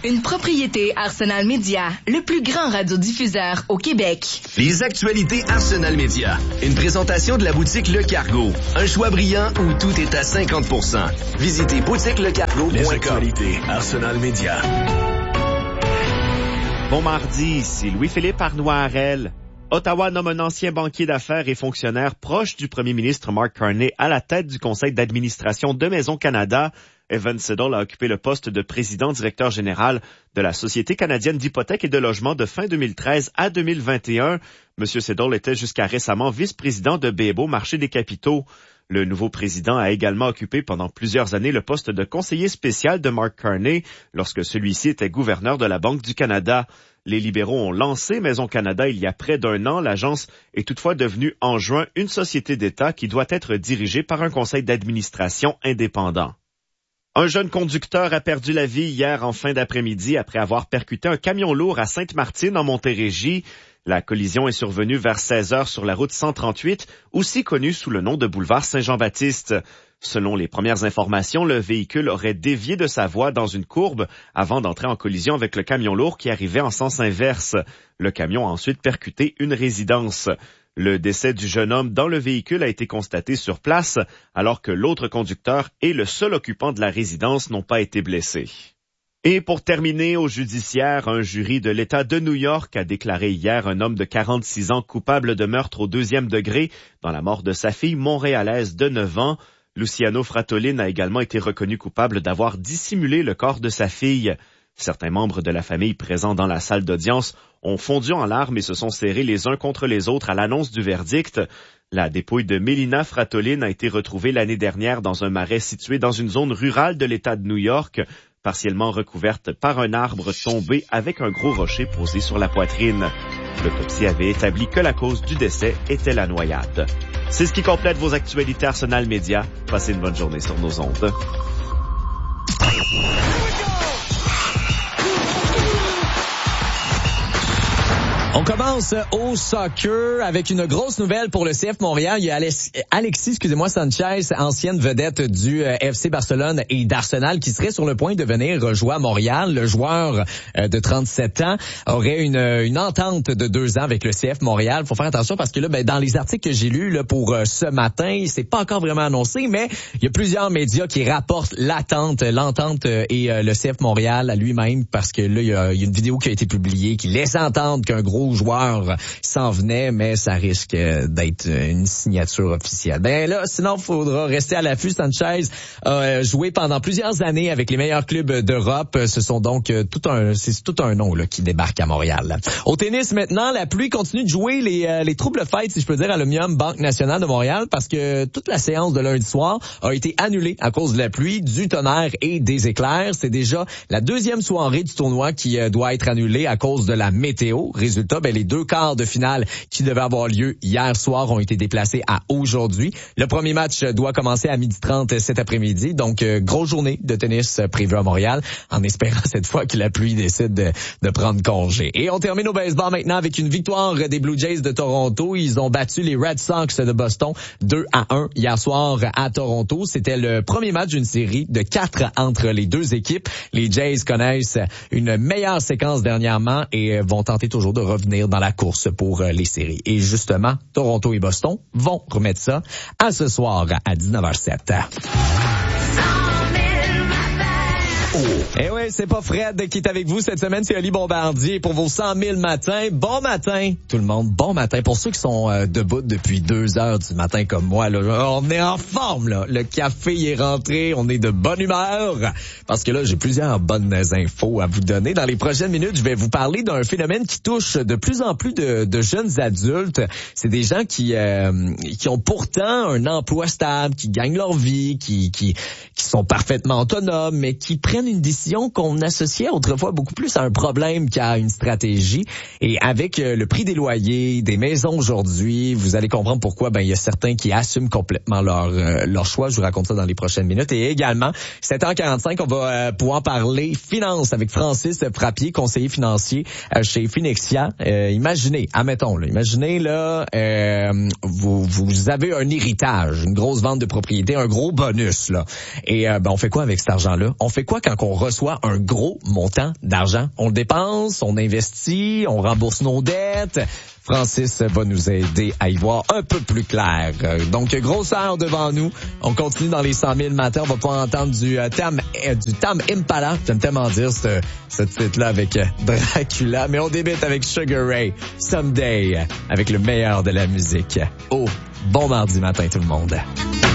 Une propriété Arsenal Média, le plus grand radiodiffuseur au Québec. Les actualités Arsenal Média. Une présentation de la boutique Le Cargo. Un choix brillant où tout est à 50%. Visitez boutiquelecargo.com. Les actualités Arsenal Média. Bon mardi, ici Louis-Philippe Arnois-Harel. Ottawa nomme un ancien banquier d'affaires et fonctionnaire proche du premier ministre Mark Carney à la tête du conseil d'administration de Maison Canada. Evan Siddall a occupé le poste de président-directeur général de la Société canadienne d'hypothèques et de logement de fin 2013 à 2021. M. Siddall était jusqu'à récemment vice-président de BMO Marché des capitaux. Le nouveau président a également occupé pendant plusieurs années le poste de conseiller spécial de Mark Carney lorsque celui-ci était gouverneur de la Banque du Canada. Les libéraux ont lancé Maison Canada il y a près d'un an. L'agence est toutefois devenue en juin une société d'État qui doit être dirigée par un conseil d'administration indépendant. Un jeune conducteur a perdu la vie hier en fin d'après-midi après avoir percuté un camion lourd à Sainte-Martine en Montérégie. La collision est survenue vers 16 heures sur la route 138, aussi connue sous le nom de boulevard Saint-Jean-Baptiste. Selon les premières informations, le véhicule aurait dévié de sa voie dans une courbe avant d'entrer en collision avec le camion lourd qui arrivait en sens inverse. Le camion a ensuite percuté une résidence. Le décès du jeune homme dans le véhicule a été constaté sur place, alors que l'autre conducteur et le seul occupant de la résidence n'ont pas été blessés. Et pour terminer, au judiciaire, un jury de l'État de New York a déclaré hier un homme de 46 ans coupable de meurtre au 2e degré dans la mort de sa fille montréalaise de 9 ans. Luciano Fratolin a également été reconnu coupable d'avoir dissimulé le corps de sa fille. Certains membres de la famille présents dans la salle d'audience ont fondu en larmes et se sont serrés les uns contre les autres à l'annonce du verdict. La dépouille de Mélina Fratolin a été retrouvée l'année dernière dans un marais situé dans une zone rurale de l'État de New York, partiellement recouverte par un arbre tombé avec un gros rocher posé sur la poitrine. L'autopsie avait établi que la cause du décès était la noyade. C'est ce qui complète vos actualités Arsenal Média. Passez une bonne journée sur nos ondes. On commence au soccer avec une grosse nouvelle pour le CF Montréal. Il y a Alexis Sanchez, ancienne vedette du FC Barcelone et d'Arsenal, qui serait sur le point de venir jouer à Montréal. Le joueur de 37 ans aurait une entente de 2 ans avec le CF Montréal. Faut faire attention parce que là, dans les articles que j'ai lus là pour ce matin, c'est pas encore vraiment annoncé, mais il y a plusieurs médias qui rapportent l'entente et le CF Montréal à lui-même, parce que là, il y a une vidéo qui a été publiée qui laisse entendre qu'un gros joueur s'en venait, mais ça risque d'être une signature officielle. Là, sinon, il faudra rester à l'affût. Sanchez a joué pendant plusieurs années avec les meilleurs clubs d'Europe. Ce sont donc c'est tout un nom là, qui débarque à Montréal. Au tennis maintenant, la pluie continue de jouer les troubles fêtes, si je peux dire, à l'Omnium Banque Nationale de Montréal, parce que toute la séance de lundi soir a été annulée à cause de la pluie, du tonnerre et des éclairs. C'est déjà la 2e soirée du tournoi qui doit être annulée à cause de la météo. Résultat, les 2 quarts de finale qui devaient avoir lieu hier soir ont été déplacés à aujourd'hui. Le premier match doit commencer à 12h30 cet après-midi. Donc, grosse journée de tennis prévue à Montréal, en espérant cette fois que la pluie décide de prendre congé. Et on termine au baseball maintenant avec une victoire des Blue Jays de Toronto. Ils ont battu les Red Sox de Boston 2-1 hier soir à Toronto. C'était le premier match d'une série de 4 entre les deux équipes. Les Jays connaissent une meilleure séquence dernièrement et vont tenter toujours de revenir dans la course pour les séries. Et justement, Toronto et Boston vont remettre ça à ce soir à 19h07. Eh oui, c'est pas Fred qui est avec vous cette semaine, c'est Oli Bombardier pour vos 100 000 matins. Bon matin, tout le monde, bon matin. Pour ceux qui sont debout depuis 2 heures du matin comme moi, là, on est en forme, là. Le café y est rentré, on est de bonne humeur, parce que là, j'ai plusieurs bonnes infos à vous donner. Dans les prochaines minutes, je vais vous parler d'un phénomène qui touche de plus en plus de jeunes adultes. C'est des gens qui ont pourtant un emploi stable, qui gagnent leur vie, qui sont parfaitement autonomes, mais qui prennent une décision qu'on associait autrefois beaucoup plus à un problème qu'à une stratégie. Et avec le prix des loyers, des maisons aujourd'hui, vous allez comprendre pourquoi il y a certains qui assument complètement leur choix. Je vous raconte ça dans les prochaines minutes. Et également, 7h45, on va pouvoir parler finance avec Francis Frappier, conseiller financier chez Finexia. Imaginez là, vous avez un héritage, une grosse vente de propriété, un gros bonus là. Et on fait quoi avec cet argent-là? On fait quoi quand on reçoit un gros montant d'argent. On le dépense, on investit, on rembourse nos dettes. Francis va nous aider à y voir un peu plus clair. Donc, grosse heure devant nous. On continue dans les 100 000 matins. On va pouvoir entendre du Tam Impala. J'aime tellement dire ce titre-là avec Dracula. Mais on débute avec Sugar Ray, Someday, avec le meilleur de la musique. Oh, bon mardi matin tout le monde.